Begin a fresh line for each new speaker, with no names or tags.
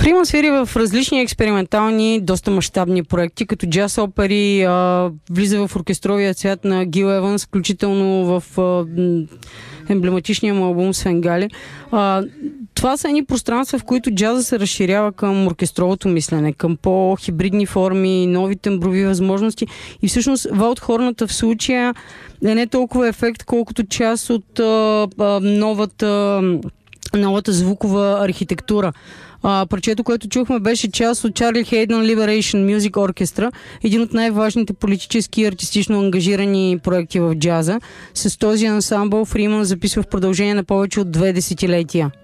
Фриман свири в различни експериментални, доста мащабни проекти, като джаз опери, влиза в оркестровия цвят на Гил Еванс, включително в емблематичния му албум Свенгали. Това са едни пространства, в които джаза се разширява към оркестровото мислене, към по-хибридни форми, нови темброви възможности. И всъщност валдхорната в случая е не толкова ефект, колкото част от новата звукова архитектура. Парчето, което чухме, беше част от Чарли Хейдън Liberation Music Orchestra, един от най-важните политически и артистично ангажирани проекти в джаза. С този ансамбъл Фриман записва в продължение на повече от 2 десетилетия.